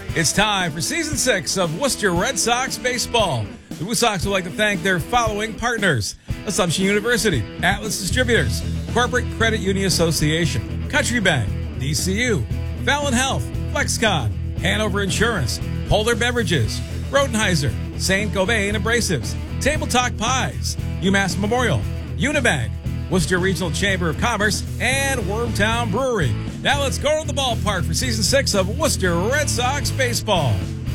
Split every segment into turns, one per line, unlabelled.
It's time for Season 6 of Worcester Red Sox Baseball. The Woo Sox would like to thank their following partners: Assumption University, Atlas Distributors, Corporate Credit Union Association, Country Bank, DCU, Fallon Health, Flexcon, Hanover Insurance, Polar Beverages, Rodenheiser, St. Gobain Abrasives, Table Talk Pies, UMass Memorial, Unibank, Worcester Regional Chamber of Commerce, and Wormtown Brewery. Now let's go to the ballpark for Season 6 of Worcester Red Sox Baseball.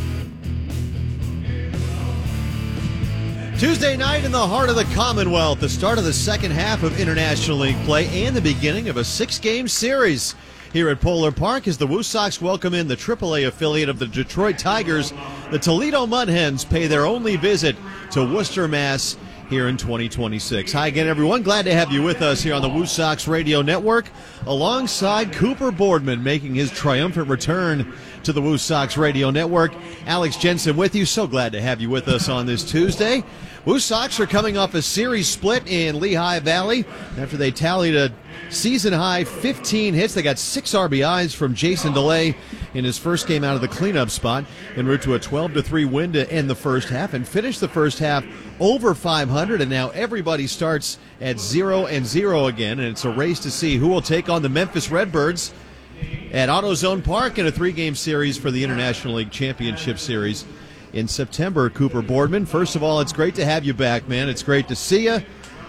Tuesday night in the heart of the Commonwealth, the start of the second half of International League play and the beginning of a 6-game series. Here at Polar Park, as the Woo Sox welcome in the AAA affiliate of the Detroit Tigers, the Toledo Mud Hens pay their only visit to Worcester, Mass. here in 2026. Hi again, everyone. Glad to have you with us here on the Woo Sox Radio Network, alongside Cooper Boardman making his triumphant return to the Woo Sox Radio Network. Alex Jensen with you. So glad to have you with us on this Tuesday. Woo Sox are coming off a series split in Lehigh Valley after they tallied a season-high 15 hits. They got 6 RBIs from Jason DeLay in his first game out of the cleanup spot, en route to a 12-3 win to end the first half, and finished the first half over 500, and now everybody starts at 0-0 again, and it's a race to see who will take on the Memphis Redbirds at AutoZone Park in a 3-game series for the International League Championship Series in September. Cooper Boardman, first of all, it's great to have you back, man. It's great to see you.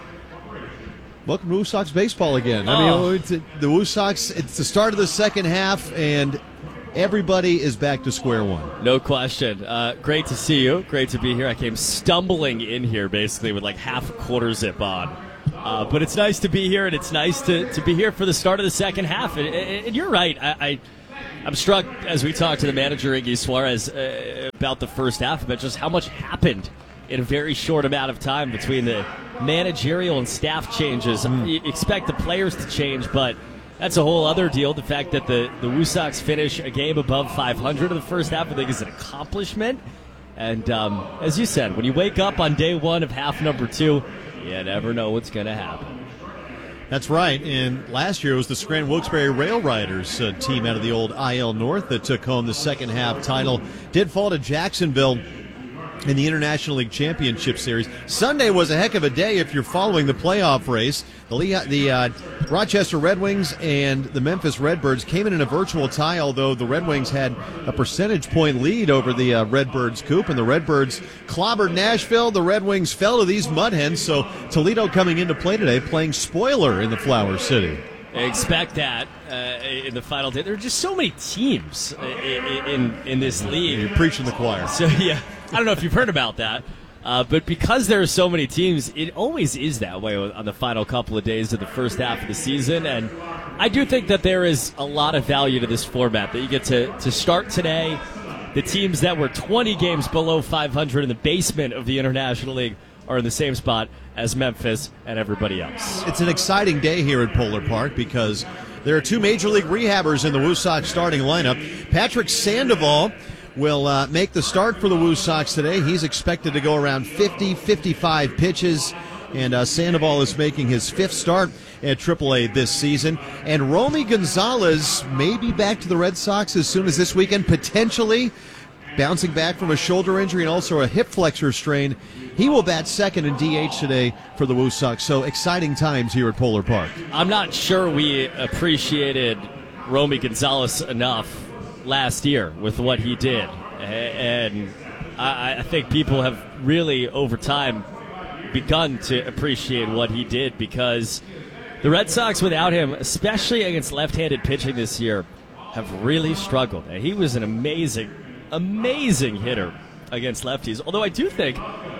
Welcome to Woo Sox baseball again. I mean, the Woo Sox, it's the start of the second half, and everybody is back to square one.
No question. Great to see you. Great to be here. I came stumbling in here basically with like half a quarter zip on. But it's nice to be here, and it's nice to be here for the start of the second half. And you're right. I'm struck as we talked to the manager, Iggy Suarez, about the first half, about just how much happened in a very short amount of time between the managerial and staff changes. You expect the players to change, but that's a whole other deal. The fact that the Woo Sox finish a game above 500 in the first half, I think, is an accomplishment. And as you said, when you wake up on day one of half number 2, you never know what's going to happen.
That's right. And last year it was the Scranton Wilkes-Barre Rail Riders team out of the old IL North that took home the second half title. Did fall to Jacksonville in the International League Championship Series. Sunday was a heck of a day if you're following the playoff race. The Rochester Red Wings and the Memphis Redbirds came in a virtual tie, although the Red Wings had a percentage point lead over the Redbirds, Coop, and the Redbirds clobbered Nashville. The Red Wings fell to these Mud Hens, so Toledo coming into play today playing spoiler in the Flower City.
Expect that in the final day. There are just so many teams in this league.
You're preaching the choir.
So, yeah, I don't know if you've heard about that. But because there are so many teams, it always is that way on the final couple of days of the first half of the season. And I do think that there is a lot of value to this format, that you get to start today. The teams that were 20 games below 500 in the basement of the International League are in the same spot as Memphis and everybody else.
It's an exciting day here at Polar Park because there are 2 Major League rehabbers in the Woo Sox starting lineup. Patrick Sandoval will make the start for the Woo Sox today. He's expected to go around 50-55 pitches, and Sandoval is making his 5th start at AAA this season. And Romy Gonzalez may be back to the Red Sox as soon as this weekend, potentially bouncing back from a shoulder injury and also a hip flexor strain. He will bat second in DH today for the Woo Sox. So exciting times here at Polar Park.
I'm not sure we appreciated Romy Gonzalez enough last year with what he did. And I think people have really, over time, begun to appreciate what he did, because the Red Sox without him, especially against left-handed pitching this year, have really struggled. And he was an amazing hitter against lefties. Although I do think,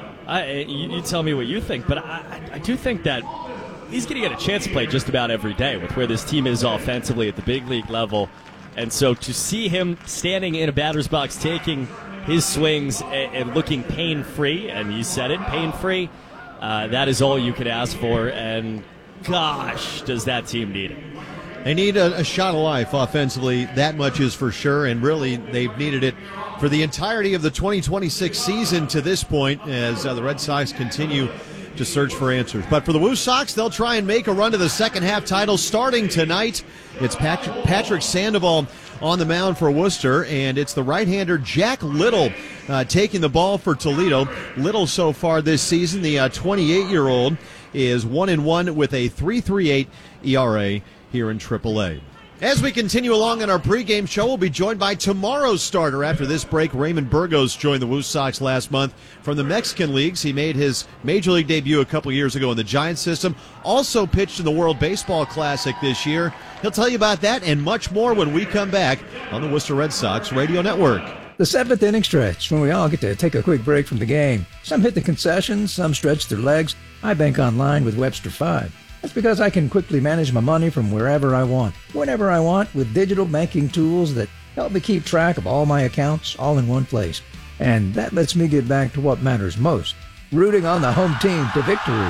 you tell me what you think, but I do think that he's going to get a chance to play just about every day with where this team is offensively at the big league level. And so to see him standing in a batter's box, taking his swings and looking pain-free, and you said it, pain-free, that is all you could ask for. And gosh, does that team need it.
They need a shot of life offensively, that much is for sure, and really they've needed it for the entirety of the 2026 season to this point as the Red Sox continue to search for answers. But for the Woo Sox, they'll try and make a run to the second half title starting tonight. It's Patrick Sandoval on the mound for Worcester, and it's the right-hander Jack Little taking the ball for Toledo. Little so far this season, the 28-year-old, is 1-1 with a 3.38 ERA here in AAA. As we continue along in our pregame show, we'll be joined by tomorrow's starter. After this break, Raymond Burgos joined the Woo Sox last month from the Mexican leagues. He made his major league debut a couple years ago in the Giants system. Also pitched in the World Baseball Classic this year. He'll tell you about that and much more when we come back on the Worcester Red Sox Radio Network.
The seventh inning stretch, when we all get to take a quick break from the game. Some hit the concessions, some stretch their legs. I bank online with Webster 5. That's because I can quickly manage my money from wherever I want, whenever I want, with digital banking tools that help me keep track of all my accounts all in one place. And that lets me get back to what matters most, rooting on the home team to victory.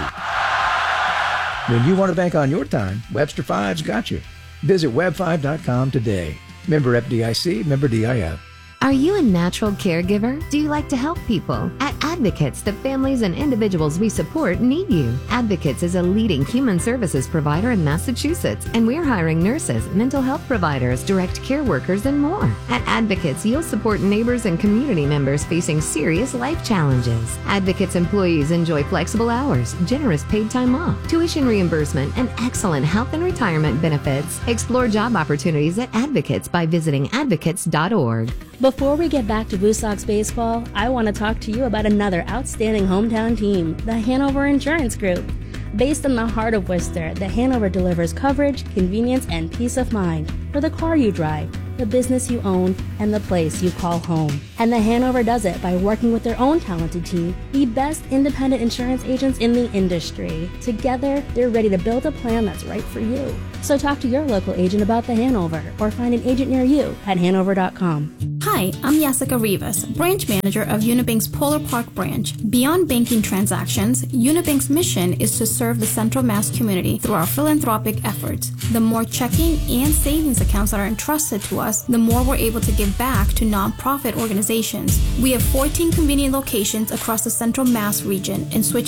When you want to bank on your time, Webster 5's got you. Visit web5.com today. Member FDIC, member DIF.
Are you a natural caregiver? Do you like to help people? At Advocates, the families and individuals we support need you. Advocates is a leading human services provider in Massachusetts, and we're hiring nurses, mental health providers, direct care workers, and more. At Advocates, you'll support neighbors and community members facing serious life challenges. Advocates employees enjoy flexible hours, generous paid time off, tuition reimbursement, and excellent health and retirement benefits. Explore job opportunities at Advocates by visiting advocates.org.
Before we get back to Woo Sox baseball, I want to talk to you about another outstanding hometown team, the Hanover Insurance Group. Based in the heart of Worcester, the Hanover delivers coverage, convenience, and peace of mind for the car you drive, the business you own, and the place you call home. And the Hanover does it by working with their own talented team, the best independent insurance agents in the industry. Together, they're ready to build a plan that's right for you. So talk to your local agent about the Hanover or find an agent near you at hanover.com.
Hi, I'm Jessica Rivas, branch manager of Unibank's Polar Park branch. Beyond banking transactions, Unibank's mission is to serve the Central Mass community through our philanthropic efforts. The more checking and savings accounts that are entrusted to us, the more we're able to give back to nonprofit organizations. We have 14 convenient locations across the Central Mass region and switch